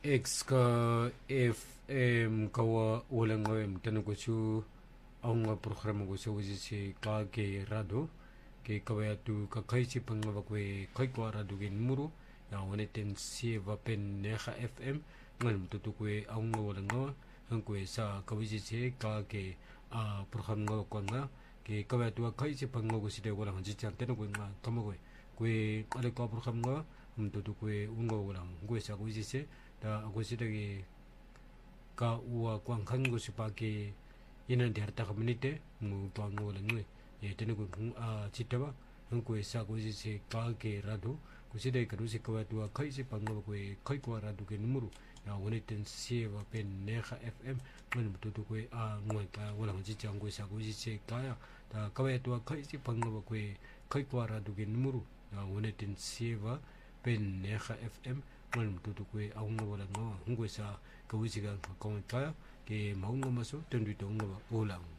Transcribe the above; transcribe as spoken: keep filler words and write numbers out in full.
X ka F M kawa wala ngoy mtano ko su ang nga programa ko sa wisi si ka ke rado ke kawaya tu ka kai si pangwa ko kai ko rado gen muru ya wone ten si va pen neha F M ngal mtutu ko ang nga wala ngo hang ko sa ka wisi si ka ke a programa ko nga ke kawaya tu kai si pangwa ko si de wala ngi chan ten ko nga kama ko ko ale ko programa mtutu ko unga wala ngo sa ko wisi si 다 아고시르기 가 우와 광칸 곳이 밖에 이는 대하다 커뮤니티 뭐 방어는 예 되는 거아 지터봐 한국에 사고지 가게라도 고시대 그루시 거와도 카이시 방어고에 카이고라도 게 누므로 야 원했던 시에와 벤 네하 에프엠 먼저도 고에 아 뭐가 원하는 지장고 사고지 가야 다 가와도 카이시 방어고에 카이고라도 게 누므로 야 원했던 시에와 벤 네하 에프엠 ngal tu tu kwe au ngo wala ngo ngwe sa ka wi siga ko ka ke mau ngo maso tendu to ngo olang